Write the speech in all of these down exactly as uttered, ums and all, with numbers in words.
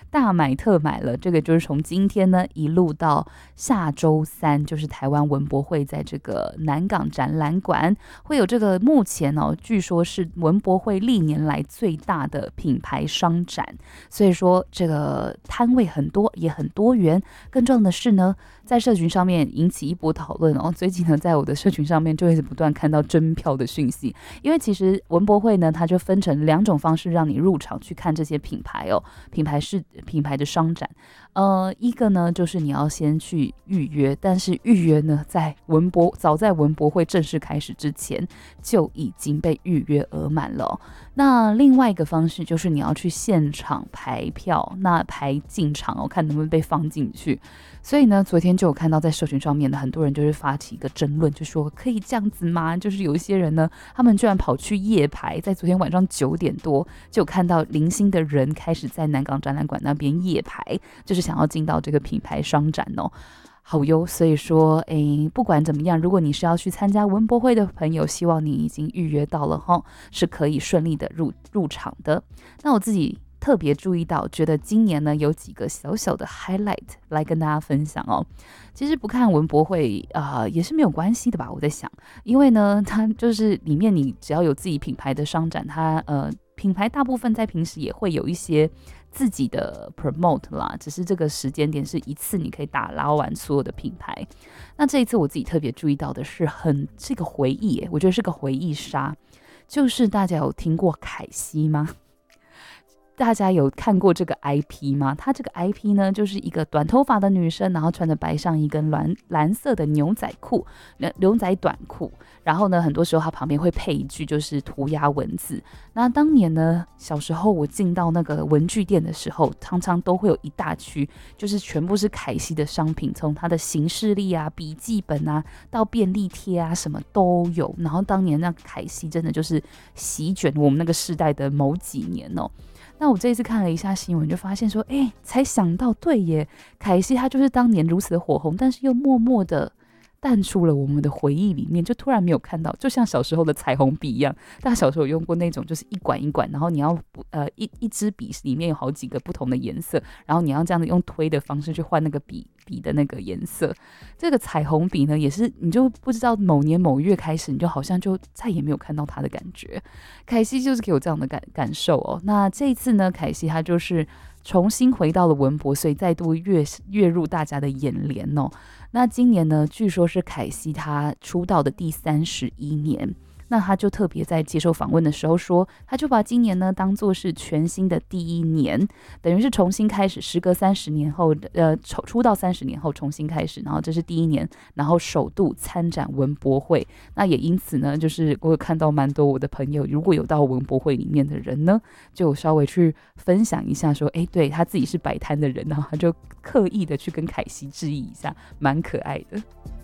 大买特买了。这个就是从今天呢一路到下周三，就是台湾文博会在这个南港展览馆会有这个目前哦，据说是文博会历年来最大的品牌商展，所以说这个摊位很多也很多元。更重要的是呢，在社群上面引起一波讨论哦。最近呢，在我的社群上面就会不断看到征票的讯息，因为其实文博会呢，它就分成两种方式让你入场去看这些品牌哦，品牌是品牌的商展。呃，一个呢就是你要先去预约，但是预约呢，在文博早在文博会正式开始之前就已经被预约额满了哦。那另外一个方式就是你要去现场排票，那排进场哦，看能不能被放进去。所以呢，昨天就有看到在社群上面的很多人就是发起一个争论，就说可以这样子吗？就是有一些人呢，他们居然跑去夜排，在昨天晚上九点多就有看到零星的人开始在南港展览馆那边夜排，就是想要进到这个品牌商展哦。好哟，所以说，诶，不管怎么样，如果你是要去参加文博会的朋友，希望你已经预约到了哈，是可以顺利的入入场的。那我自己特别注意到，觉得今年呢有几个小小的 highlight 来跟大家分享哦。其实不看文博会啊、呃、也是没有关系的吧，我在想，因为呢，它就是里面你只要有自己品牌的商展，它呃品牌大部分在平时也会有一些自己的 promote 啦，只是这个时间点是一次你可以打捞完所有的品牌。那这一次我自己特别注意到的是很是一个回忆耶，我觉得是个回忆杀，就是大家有听过凯西吗？大家有看过这个 I P 吗？它这个 I P 呢，就是一个短头发的女生，然后穿着白上衣跟蓝蓝色的牛仔裤、牛仔短裤，然后呢，很多时候它旁边会配一句就是涂鸦文字。那当年呢，小时候我进到那个文具店的时候，常常都会有一大区，就是全部是凯西的商品，从它的行事历啊、笔记本啊，到便利贴啊，什么都有。然后当年那凯西真的就是席卷我们那个世代的某几年哦。那我这一次看了一下新闻，就发现说，哎，才想到，对耶，凯西她就是当年如此的火红，但是又默默的淡出了我们的回忆里面，就突然没有看到，就像小时候的彩虹笔一样。大家小时候有用过那种，就是一管一管，然后你要呃一一支笔里面有好几个不同的颜色，然后你要这样子用推的方式去换那个笔笔的那个颜色。这个彩虹笔呢，也是你就不知道某年某月开始，你就好像就再也没有看到它的感觉。凯西就是给我这样的感感受哦。那这一次呢，凯西她就是重新回到了文博，所以再度跃跃入大家的眼帘哦。那今年呢，据说是凯西她出道的第三十一年。那他就特别在接受访问的时候说，他就把今年呢当作是全新的第一年，等于是重新开始，时隔三十年后，呃，出道三十年后重新开始，然后这是第一年，然后首度参展文博会。那也因此呢，就是我有看到蛮多我的朋友，如果有到文博会里面的人呢，就稍微去分享一下说，哎，对他自己是摆摊的人，然后他就刻意的去跟凯西致意一下，蛮可爱的。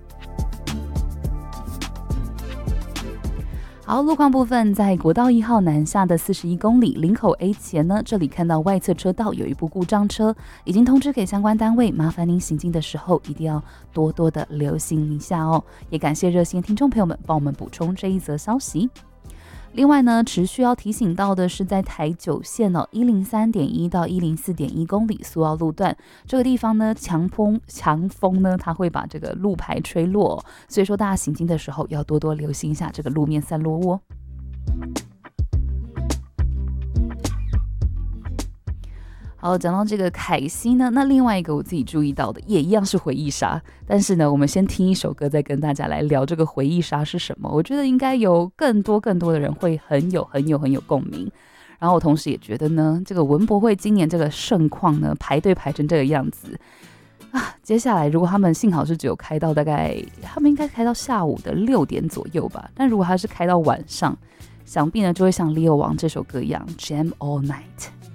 好，路况部分，在国道一号南下的四十一公里林口 A 前呢，这里看到外侧车道有一部故障车，已经通知给相关单位，麻烦您行进的时候一定要多多的留心一下哦。也感谢热心听众朋友们帮我们补充这一则消息。另外呢，持续要提醒到的是，在台九线哦，一零三点一到一零四点一公里苏澳路段这个地方呢，强风强风呢，它会把这个路牌吹落、哦，所以说大家行经的时候要多多留心一下这个路面散落物哦。好，讲到这个凯西呢，那另外一个我自己注意到的也一样是回忆杀，但是呢，我们先听一首歌，再跟大家来聊这个回忆杀是什么。我觉得应该有更多更多的人会很有很有很有共鸣。然后我同时也觉得呢，这个文博会今年这个盛况呢，排队排成这个样子啊，接下来如果他们幸好是只有开到大概，他们应该开到下午的六点左右吧，但如果他是开到晚上，想必呢就会像 Leo 王这首歌一样 Jam All Night。